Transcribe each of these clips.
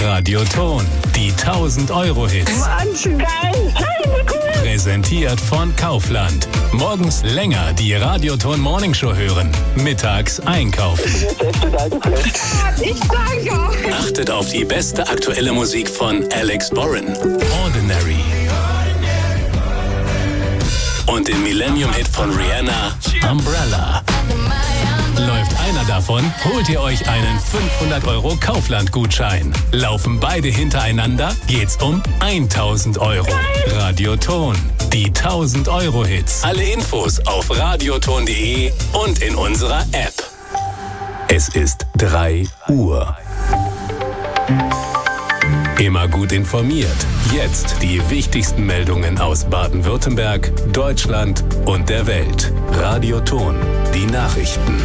Radioton, die 1000-Euro-Hits. Wahnsinn, geil! Hey, cool! Präsentiert von Kaufland. Morgens länger die Radioton Morningshow hören. Mittags einkaufen. Ich danke euch! Achtet auf die beste aktuelle Musik von Alex Warren. Ordinary. Und den Millennium-Hit von Rihanna, Umbrella. Läuft einer davon, holt ihr euch einen 500 € Kaufland-Gutschein. Laufen beide hintereinander, geht's um 1000 €. Radioton, die 1000-Euro-Hits. Alle Infos auf radioton.de und in unserer App. Es ist 3 Uhr. Immer gut informiert. Jetzt die wichtigsten Meldungen aus Baden-Württemberg, Deutschland und der Welt. Radioton, die Nachrichten.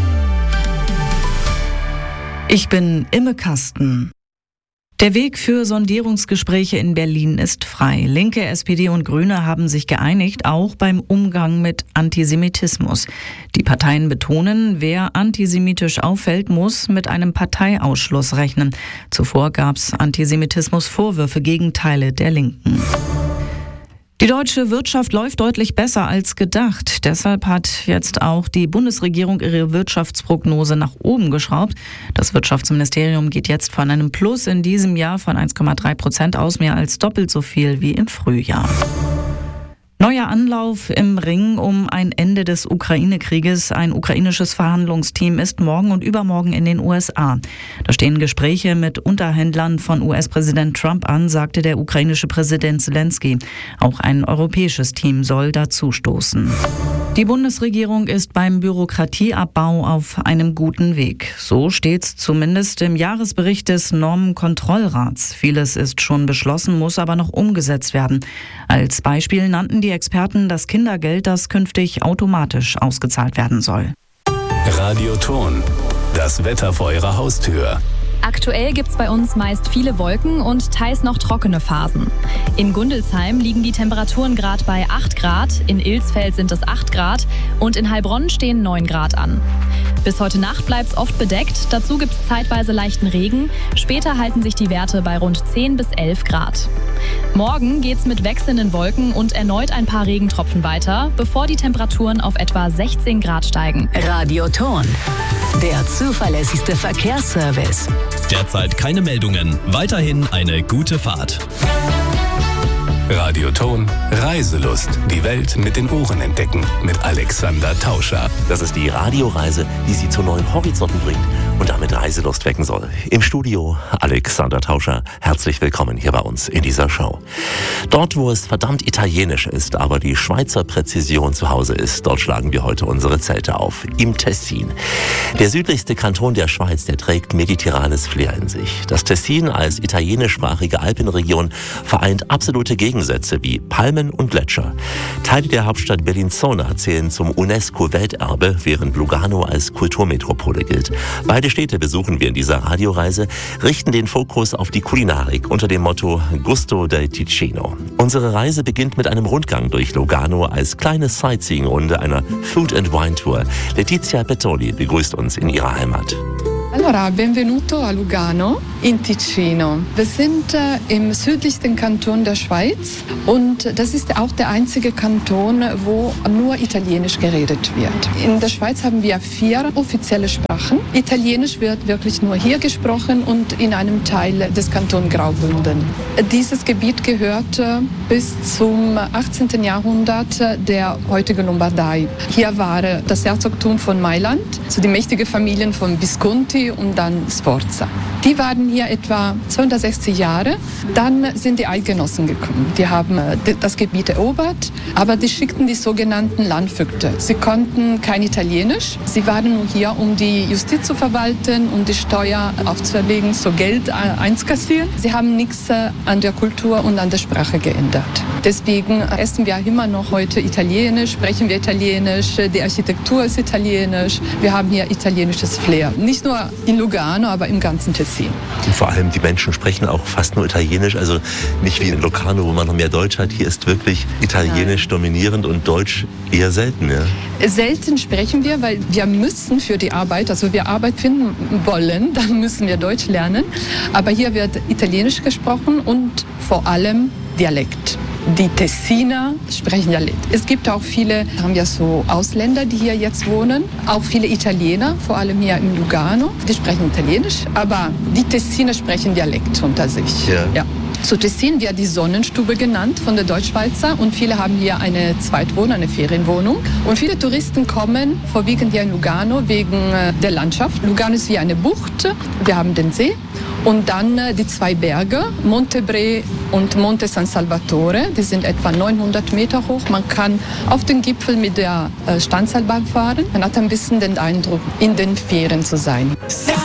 Ich bin Imme Kasten. Der Weg für Sondierungsgespräche in Berlin ist frei. Linke, SPD und Grüne haben sich geeinigt, auch beim Umgang mit Antisemitismus. Die Parteien betonen, wer antisemitisch auffällt, muss mit einem Parteiausschluss rechnen. Zuvor gab es Antisemitismusvorwürfe gegen Teile der Linken. Die deutsche Wirtschaft läuft deutlich besser als gedacht. Deshalb hat jetzt auch die Bundesregierung ihre Wirtschaftsprognose nach oben geschraubt. Das Wirtschaftsministerium geht jetzt von einem Plus in diesem Jahr von 1,3% aus, mehr als doppelt so viel wie im Frühjahr. Neuer Anlauf im Ring um ein Ende des Ukraine-Krieges. Ein ukrainisches Verhandlungsteam ist morgen und übermorgen in den USA. Da stehen Gespräche mit Unterhändlern von US-Präsident Trump an, sagte der ukrainische Präsident Zelensky. Auch ein europäisches Team soll dazustoßen. Die Bundesregierung ist beim Bürokratieabbau auf einem guten Weg. So steht's zumindest im Jahresbericht des Normenkontrollrats. Vieles ist schon beschlossen, muss aber noch umgesetzt werden. Als Beispiel nannten die Experten das Kindergeld, das künftig automatisch ausgezahlt werden soll. Radioton, das Wetter vor eurer Haustür. Aktuell gibt's bei uns meist viele Wolken und teils noch trockene Phasen. In Gundelsheim liegen die Temperaturen gerade bei 8 Grad, in Ilsfeld sind es 8 Grad und in Heilbronn stehen 9 Grad an. Bis heute Nacht bleibt's oft bedeckt, dazu gibt's zeitweise leichten Regen. Später halten sich die Werte bei rund 10 bis 11 Grad. Morgen geht's mit wechselnden Wolken und erneut ein paar Regentropfen weiter, bevor die Temperaturen auf etwa 16 Grad steigen. Radioton, der zuverlässigste Verkehrsservice. Derzeit keine Meldungen. Weiterhin eine gute Fahrt. Radioton, Reiselust. Die Welt mit den Ohren entdecken. Mit Alexander Tauscher. Das ist die Radioreise, die Sie zu neuen Horizonten bringt und damit Reiselust wecken soll. Im Studio Alexander Tauscher. Herzlich willkommen hier bei uns in dieser Show. Dort, wo es verdammt italienisch ist, aber die Schweizer Präzision zu Hause ist, dort schlagen wir heute unsere Zelte auf. Im Tessin. Der südlichste Kanton der Schweiz, der trägt mediterranes Flair in sich. Das Tessin als italienischsprachige Alpenregion vereint absolute Gegensätze wie Palmen und Gletscher. Teile der Hauptstadt Bellinzona zählen zum UNESCO-Welterbe, während Lugano als Kulturmetropole gilt. Beide Städte besuchen wir in dieser Radioreise, richten den Fokus auf die Kulinarik unter dem Motto Gusto del Ticino. Unsere Reise beginnt mit einem Rundgang durch Lugano als kleine Sightseeing-Runde einer Food and Wine Tour. Letizia Pettoli begrüßt uns in ihrer Heimat. Allora, benvenuto a Lugano in Ticino. Wir sind im südlichsten Kanton der Schweiz und das ist auch der einzige Kanton, wo nur Italienisch geredet wird. In der Schweiz haben wir 4 offizielle Sprachen. Italienisch wird wirklich nur hier gesprochen und in einem Teil des Kanton Graubünden. Dieses Gebiet gehörte bis zum 18. Jahrhundert der heutigen Lombardei. Hier war das Herzogtum von Mailand, so die mächtigen Familien von Visconti und dann Sforza. Die waren hier etwa 260 Jahre. Dann sind die Eidgenossen gekommen. Die haben das Gebiet erobert, aber die schickten die sogenannten Landvögte. Sie konnten kein Italienisch. Sie waren nur hier, um die Justiz zu verwalten, um die Steuer aufzuerlegen, so Geld einzukassieren. Sie haben nichts an der Kultur und an der Sprache geändert. Deswegen essen wir immer noch heute Italienisch, sprechen wir Italienisch, die Architektur ist italienisch. Wir haben hier italienisches Flair. Nicht nur in Lugano, aber im ganzen Tessin. Und vor allem die Menschen sprechen auch fast nur Italienisch, also nicht wie in Locarno, wo man noch mehr Deutsch hat. Hier ist wirklich Italienisch dominierend und Deutsch eher selten. Ja? Selten sprechen wir, weil wir müssen für die Arbeit, also wir Arbeit finden wollen, dann müssen wir Deutsch lernen. Aber hier wird Italienisch gesprochen und vor allem Dialekt. Die Tessiner sprechen Dialekt. Es gibt auch viele, haben wir so Ausländer, die hier jetzt wohnen, auch viele Italiener, vor allem hier in Lugano, die sprechen Italienisch, aber die Tessiner sprechen Dialekt unter sich. Ja. So Tessin wird die Sonnenstube genannt von der Deutschschweizer und viele haben hier eine Zweitwohnung, eine Ferienwohnung. Und viele Touristen kommen vorwiegend hier in Lugano wegen der Landschaft. Lugano ist wie eine Bucht, wir haben den See und dann die zwei Berge, Monte Bre und Monte San Salvatore. Die sind etwa 900 Meter hoch. Man kann auf den Gipfel mit der Standseilbahn fahren. Man hat ein bisschen den Eindruck, in den Ferien zu sein.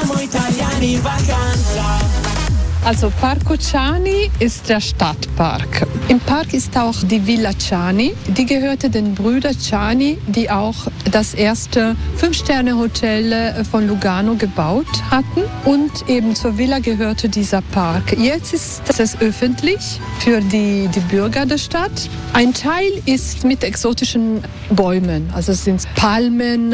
Also Parco Ciani ist der Stadtpark. Im Park ist auch die Villa Ciani. Die gehörte den Brüdern Ciani, die auch das erste 5-Sterne-Hotel von Lugano gebaut hatten. Und eben zur Villa gehörte dieser Park. Jetzt ist es öffentlich für die Bürger der Stadt. Ein Teil ist mit exotischen Bäumen. Also es sind Palmen,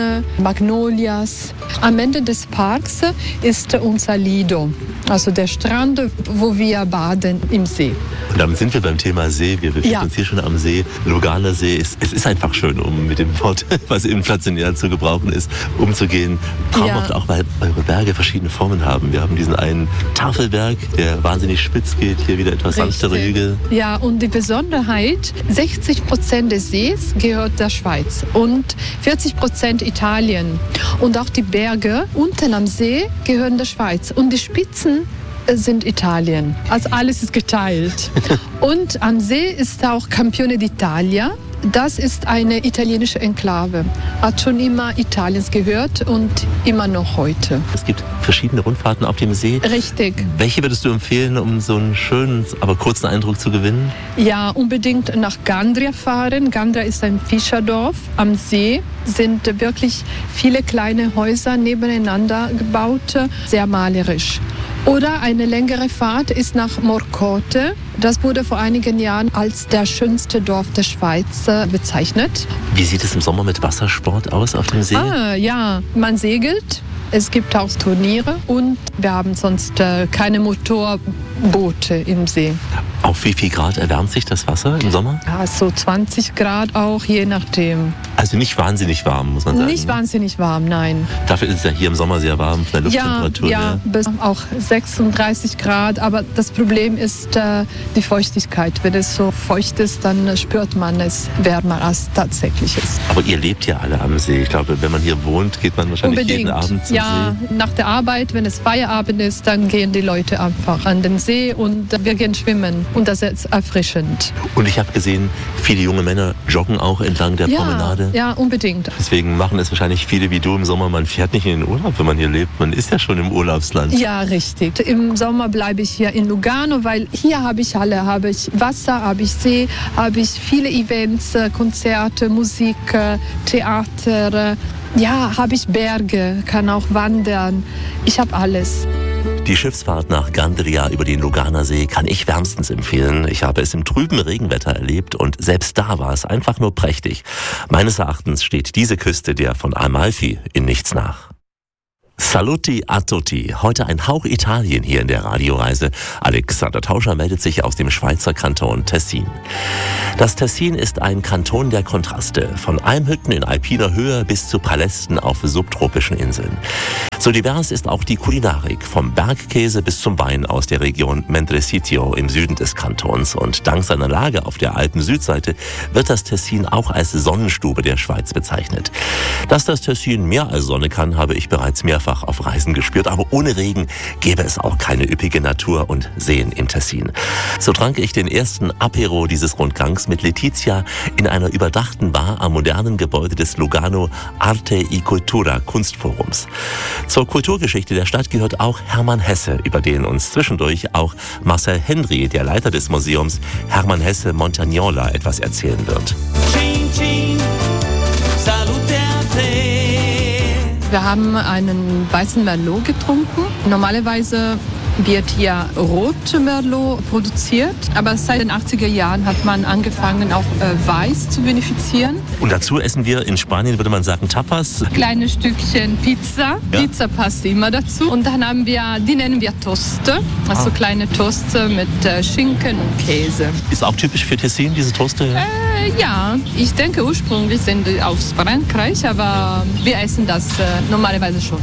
Magnolias. Am Ende des Parks ist unser Lido, also der Strand, wo wir baden im See. Und damit sind wir beim Thema See. Wir befinden uns hier schon am See. Luganer See. Es ist einfach schön, um mit dem Wort, was inflationär zu gebrauchen ist, umzugehen. Traumhaft auch, weil eure Berge verschiedene Formen haben. Wir haben diesen einen Tafelberg, der wahnsinnig spitz geht. Hier wieder etwas sanftere Hügel. Ja, und die Besonderheit, 60% des Sees gehört der Schweiz und 40% Italien. Und auch die Berge unten am See gehören der Schweiz. Und die Spitzen sind Italien. Also alles ist geteilt. Und am See ist auch Campione d'Italia. Das ist eine italienische Enklave. Hat schon immer Italiens gehört und immer noch heute. Es gibt verschiedene Rundfahrten auf dem See. Richtig. Welche würdest du empfehlen, um so einen schönen, aber kurzen Eindruck zu gewinnen? Ja, unbedingt nach Gandria fahren. Gandria ist ein Fischerdorf. Am See sind wirklich viele kleine Häuser nebeneinander gebaut, sehr malerisch. Oder eine längere Fahrt ist nach Morcote. Das wurde vor einigen Jahren als der schönste Dorf der Schweiz bezeichnet. Wie sieht es im Sommer mit Wassersport aus auf dem See? Ja, man segelt. Es gibt auch Turniere und wir haben sonst keine Motorboote im See. Auf wie viel Grad erwärmt sich das Wasser im Sommer? Ja, so 20 Grad auch, je nachdem. Also nicht wahnsinnig warm, muss man sagen. Nicht wahnsinnig warm, nein. Dafür ist es ja hier im Sommer sehr warm, von der Lufttemperatur. Ja, bis auch 36 Grad. Aber das Problem ist die Feuchtigkeit. Wenn es so feucht ist, dann spürt man es wärmer, als tatsächlich ist. Aber ihr lebt ja alle am See. Ich glaube, wenn man hier wohnt, geht man wahrscheinlich jeden Abend zum See. Ja, nach der Arbeit, wenn es Feierabend ist, dann gehen die Leute einfach an den See und wir gehen schwimmen. Und das ist erfrischend. Und ich habe gesehen, viele junge Männer joggen auch entlang der Promenade. Ja, unbedingt. Deswegen machen es wahrscheinlich viele wie du im Sommer. Man fährt nicht in den Urlaub, wenn man hier lebt. Man ist ja schon im Urlaubsland. Ja, richtig. Im Sommer bleibe ich hier in Lugano, weil hier habe ich alle. Habe ich Wasser, habe ich See, habe ich viele Events, Konzerte, Musik, Theater. Ja, habe ich Berge, kann auch wandern. Ich habe alles. Die Schiffsfahrt nach Gandria über den Luganer See kann ich wärmstens empfehlen. Ich habe es im trüben Regenwetter erlebt und selbst da war es einfach nur prächtig. Meines Erachtens steht diese Küste der von Amalfi in nichts nach. Saluti a tutti. Heute ein Hauch Italien hier in der Radioreise. Alexander Tauscher meldet sich aus dem Schweizer Kanton Tessin. Das Tessin ist ein Kanton der Kontraste. Von Almhütten in alpiner Höhe bis zu Palästen auf subtropischen Inseln. So divers ist auch die Kulinarik. Vom Bergkäse bis zum Wein aus der Region Mendrisio im Süden des Kantons. Und dank seiner Lage auf der Alpen-Südseite wird das Tessin auch als Sonnenstube der Schweiz bezeichnet. Dass das Tessin mehr als Sonne kann, habe ich bereits mehrfach auf Reisen gespürt, aber ohne Regen gäbe es auch keine üppige Natur und Seen im Tessin. So trank ich den ersten Apero dieses Rundgangs mit Letizia in einer überdachten Bar am modernen Gebäude des Lugano Arte y Cultura Kunstforums. Zur Kulturgeschichte der Stadt gehört auch Hermann Hesse, über den uns zwischendurch auch Marcel Henry, der Leiter des Museums Hermann Hesse Montagnola, etwas erzählen wird. Wir haben einen weißen Merlot getrunken. Normalerweise wird hier rote Merlot produziert, aber seit den 80er Jahren hat man angefangen, auch weiß zu vinifizieren. Und dazu essen wir in Spanien, würde man sagen, Tapas. Kleine Stückchen Pizza. Ja. Pizza passt immer dazu. Und dann haben wir, die nennen wir Toste, also kleine Toste mit Schinken und Käse. Ist auch typisch für Tessin, diese Toste? Ja, ich denke ursprünglich sind die aus Frankreich, aber wir essen das normalerweise schon.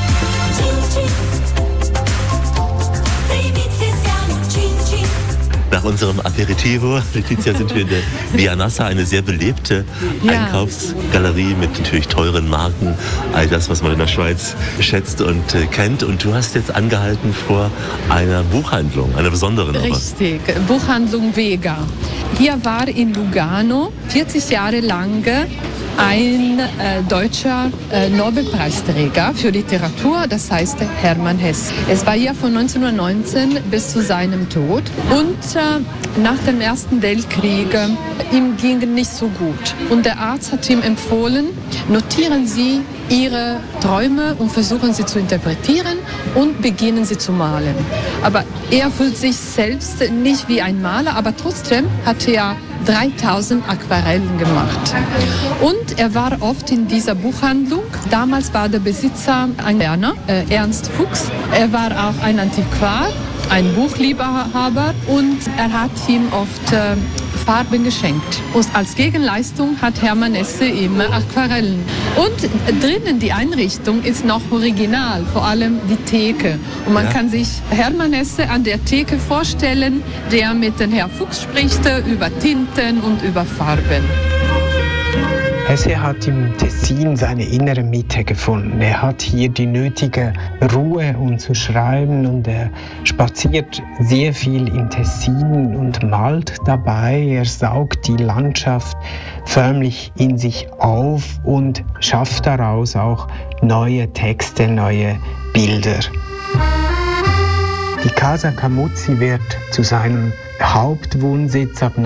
Nach unserem Aperitivo, Letizia, sind wir in der Via Nassa, eine sehr belebte Einkaufsgalerie mit natürlich teuren Marken, all das, was man in der Schweiz schätzt und kennt. Und du hast jetzt angehalten vor einer Buchhandlung, einer besonderen. Richtig, Buchhandlung Vega. Hier war in Lugano 40 Jahre lang ein deutscher Nobelpreisträger für Literatur, das heißt Hermann Hesse. Es war hier von 1919 bis zu seinem Tod und nach dem Ersten Weltkrieg ihm ging nicht so gut. Und der Arzt hat ihm empfohlen, notieren Sie Ihre Träume und versuchen sie zu interpretieren und beginnen sie zu malen. Aber er fühlt sich selbst nicht wie ein Maler, aber trotzdem hat er 3000 Aquarellen gemacht. Und er war oft in dieser Buchhandlung. Damals war der Besitzer ein Berner, Ernst Fuchs. Er war auch ein Antiquar, ein Buchliebhaber und er hat ihm oft Farben geschenkt. Und als Gegenleistung hat Hermann Hesse ihm Aquarellen. Und drinnen die Einrichtung ist noch original, vor allem die Theke. Und man kann sich Hermann Hesse an der Theke vorstellen, der mit dem Herrn Fuchs spricht über Tinten und über Farben. Hesse hat im Tessin seine innere Mitte gefunden. Er hat hier die nötige Ruhe, um zu schreiben, und er spaziert sehr viel im Tessin und malt dabei. Er saugt die Landschaft förmlich in sich auf und schafft daraus auch neue Texte, neue Bilder. Die Casa Camuzzi wird zu seinem Hauptwohnsitz ab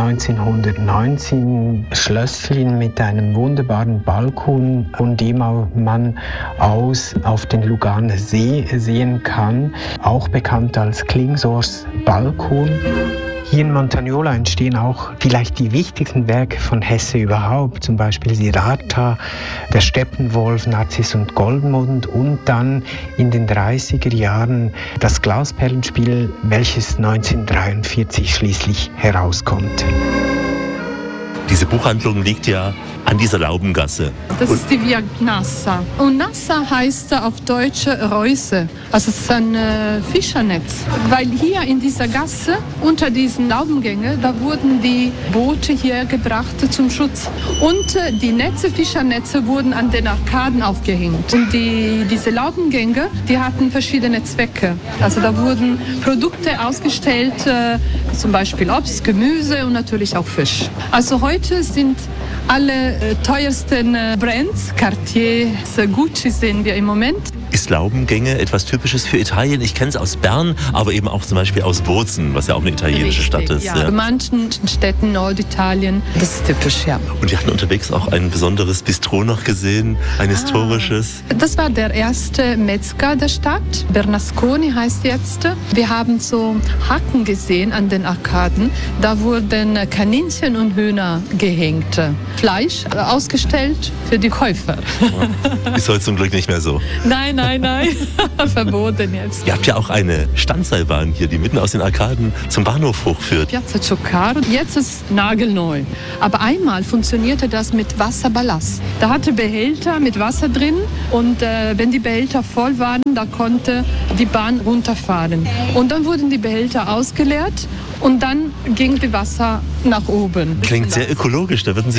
1919, Schlösschen mit einem wunderbaren Balkon, von dem man aus auf den Luganer See sehen kann, auch bekannt als Klingsors Balkon. Hier in Montagnola entstehen auch vielleicht die wichtigsten Werke von Hesse überhaupt, zum Beispiel Siddhartha, der Steppenwolf, Narziss und Goldmund und dann in den 30er Jahren das Glasperlenspiel, welches 1943 schließlich herauskommt. Diese Buchhandlung liegt ja an dieser Laubengasse. Das ist die Via Nassa. Und Nassa heißt auf Deutsch Reuse. Also es ist ein Fischernetz. Weil hier in dieser Gasse, unter diesen Laubengängen, da wurden die Boote hier gebracht zum Schutz. Und die Netze, Fischernetze, wurden an den Arkaden aufgehängt. Und diese Laubengänge, die hatten verschiedene Zwecke. Also da wurden Produkte ausgestellt, zum Beispiel Obst, Gemüse und natürlich auch Fisch. Also heute sind alle teuersten Brands, Cartier, Gucci sehen wir im Moment. Ist Laubengänge etwas Typisches für Italien? Ich kenne es aus Bern, aber eben auch zum Beispiel aus Bozen, was ja auch eine italienische Stadt ist. Ja. In manchen Städten Norditalien, das ist typisch, ja. Und wir hatten unterwegs auch ein besonderes Bistro noch gesehen, ein historisches. Das war der erste Metzger der Stadt, Bernasconi heißt jetzt. Wir haben so Haken gesehen an den Arkaden, da wurden Kaninchen und Hühner gehängt. Fleisch ausgestellt für die Käufer. Ist heute zum Glück nicht mehr so. Nein. Verboten jetzt. Ihr habt ja auch eine Standseilbahn hier, die mitten aus den Arkaden zum Bahnhof hochführt. Piazza Cioccardo. Jetzt ist nagelneu. Aber einmal funktionierte das mit Wasserballast. Da hatte Behälter mit Wasser drin und wenn die Behälter voll waren, da konnte die Bahn runterfahren. Und dann wurden die Behälter ausgeleert und dann ging das Wasser nach oben. Klingt sehr ökologisch, da würden Sie